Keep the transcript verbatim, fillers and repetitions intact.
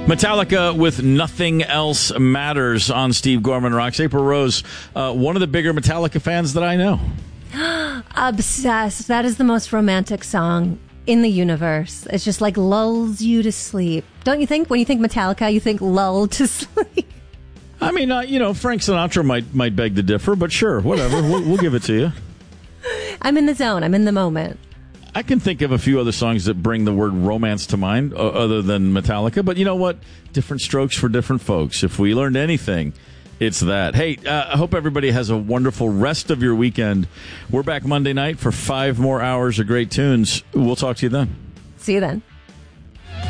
Metallica with Nothing Else Matters on Steve Gorman Rocks. April Rose, uh, one of the bigger Metallica fans that I know. Obsessed. That is the most romantic song in the universe. It's just like lulls you to sleep. Don't you think? When you think Metallica, you think lull to sleep. I mean, uh, you know, Frank Sinatra might might beg to differ, but sure, whatever. we'll, we'll give it to you. I'm in the zone. I'm in the moment. I can think of a few other songs that bring the word romance to mind uh, other than Metallica. But you know what? Different strokes for different folks. If we learned anything, it's that. Hey, uh, I hope everybody has a wonderful rest of your weekend. We're back Monday night for five more hours of great tunes. We'll talk to you then. See you then.